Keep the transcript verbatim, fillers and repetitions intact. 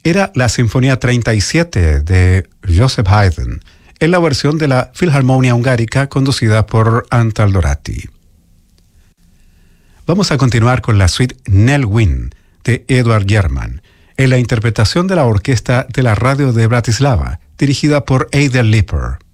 era la Sinfonía treinta y siete de Joseph Haydn, en la versión de la Filarmonia Hungárica conducida por Antal Doráti. Vamos a continuar con la suite Nell Win de Edward German, en la interpretación de la orquesta de la radio de Bratislava, dirigida por Eider Liper.